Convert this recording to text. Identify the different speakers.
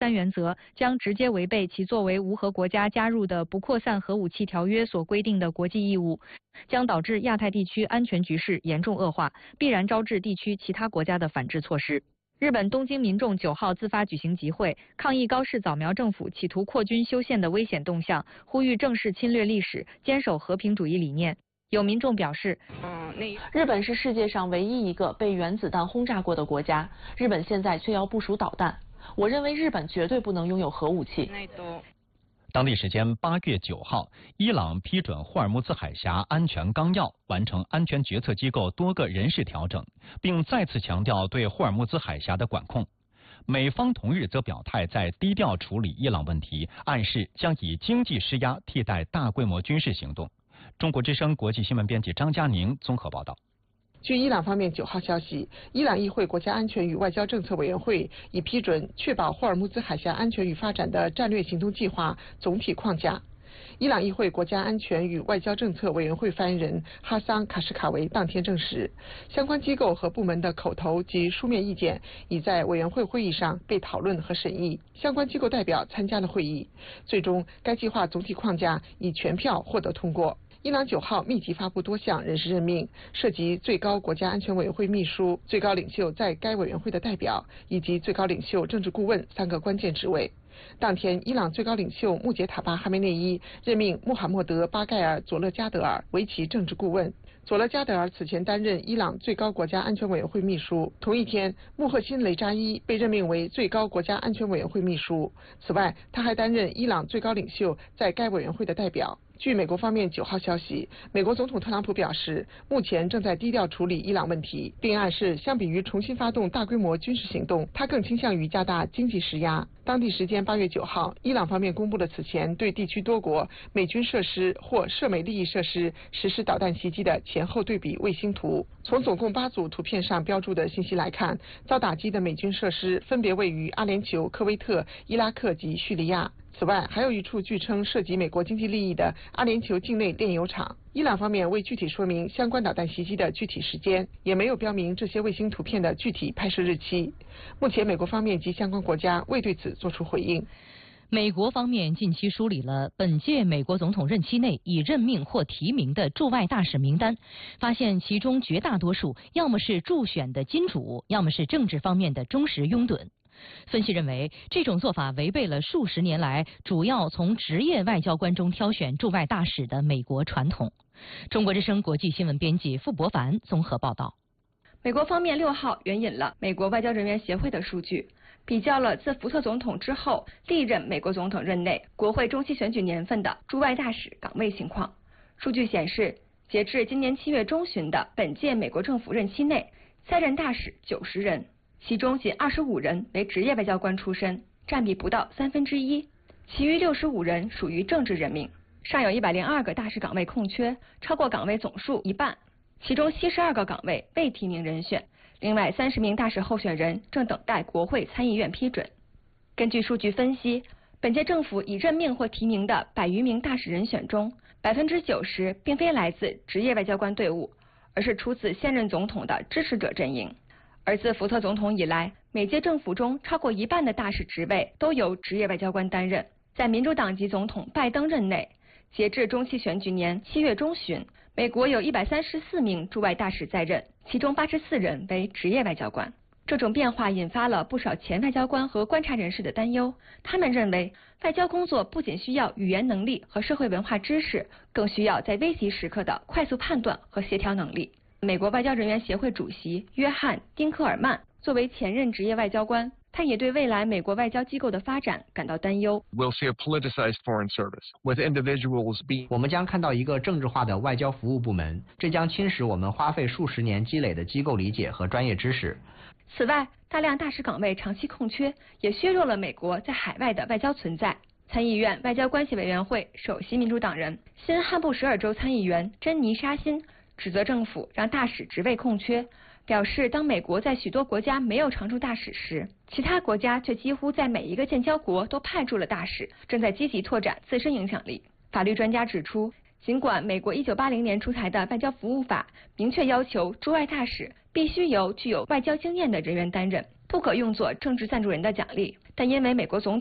Speaker 1: 三原则将直接违背其作为无核国家加入的不扩散核武器条约所规定的国际义务，将导致亚太地区安全局势严重恶化，必然招致地区其他国家的反制措施。日本东京民众9号自发举行集会，抗议高市早苗政府企图扩军修宪的危险动向，呼吁正视侵略历史，坚守和平主义理念。有民众表示，
Speaker 2: 日本是世界上唯一一个被原子弹轰炸过的国家，日本现在却要部署导弹。我认为日本绝对不能拥有核武器。
Speaker 3: 当地时间8月9号，伊朗批准霍尔木兹海峡安全纲要，完成安全决策机构多个人事调整，并再次强调对霍尔木兹海峡的管控。美方同日则表态在低调处理伊朗问题，暗示将以经济施压替代大规模军事行动。中国之声国际新闻编辑张佳宁综合报道。
Speaker 4: 据伊朗方面9号消息，伊朗议会国家安全与外交政策委员会已批准确保霍尔木兹海峡安全与发展的战略行动计划总体框架。伊朗议会国家安全与外交政策委员会发言人哈桑卡什卡维当天证实，相关机构和部门的口头及书面意见已在委员会会议上被讨论和审议，相关机构代表参加了会议，最终该计划总体框架以全票获得通过。伊朗9号密集发布多项人事任命，涉及最高国家安全委员会秘书、最高领袖在该委员会的代表以及最高领袖政治顾问3个关键职位。当天，伊朗最高领袖穆杰塔巴哈梅内伊任命穆罕默德·巴盖尔·佐勒加德尔为其政治顾问。佐勒加德尔此前担任伊朗最高国家安全委员会秘书。同一天，穆赫辛·雷扎伊被任命为最高国家安全委员会秘书。此外，他还担任伊朗最高领袖在该委员会的代表。据美国方面9号消息，美国总统特朗普表示，目前正在低调处理伊朗问题，并暗示相比于重新发动大规模军事行动，他更倾向于加大经济施压。当地时间8月9号，伊朗方面公布了此前对地区多国美军设施或涉美利益设施实施导弹袭击的前后对比卫星图。从总共8组图片上标注的信息来看，遭打击的美军设施分别位于阿联酋、科威特、伊拉克及叙利亚。此外，还有一处据称涉及美国经济利益的阿联酋境内炼油厂。伊朗方面未具体说明相关导弹袭击的具体时间，也没有标明这些卫星图片的具体拍摄日期。目前，美国方面及相关国家未对此作出回应。
Speaker 5: 美国方面近期梳理了本届美国总统任期内已任命或提名的驻外大使名单，发现其中绝大多数要么是助选的金主，要么是政治方面的忠实拥趸。分析认为，这种做法违背了数十年来主要从职业外交官中挑选驻外大使的美国传统。中国之声国际新闻编辑傅博凡综合报道。
Speaker 6: 美国方面6号援引了美国外交人员协会的数据，比较了自福特总统之后历任美国总统任内国会中期选举年份的驻外大使岗位情况。数据显示，截至今年7月中旬的本届美国政府任期内，在任大使90人。其中仅25人为职业外交官出身，占比不到1/3，其余65人属于政治任命。尚有102个大使岗位空缺，超过岗位总数一半，其中72个岗位未提名人选，另外30名大使候选人正等待国会参议院批准。根据数据分析，本届政府已任命或提名的100余名大使人选中，90%并非来自职业外交官队伍，而是出自现任总统的支持者阵营。而自福特总统以来，每届政府中超过一半的大使职位都由职业外交官担任。在民主党籍总统拜登任内，截至中期选举年7月中旬，美国有134名驻外大使在任，其中84人为职业外交官。这种变化引发了不少前外交官和观察人士的担忧，他们认为外交工作不仅需要语言能力和社会文化知识，更需要在危急时刻的快速判断和协调能力。美国外交人员协会主席约翰·丁克尔曼作为前任职业外交官，他也对未来美国外交机构的发展感到担忧。
Speaker 7: 我们将看到一个政治化的外交服务部门，这将侵蚀我们花费数十年积累的机构理解和专业知识。
Speaker 6: 此外，大量大使岗位长期空缺，也削弱了美国在海外的外交存在。参议院外交关系委员会首席民主党人、新罕布什尔州参议员珍妮沙辛指责政府让大使职位空缺，表示当美国在许多国家没有常驻大使时，其他国家却几乎在每一个建交国都派驻了大使，正在积极拓展自身影响力。法律专家指出，尽管美国1980年出台的外交服务法明确要求驻外大使必须由具有外交经验的人员担任，不可用作政治赞助人的奖励， 但因为美国总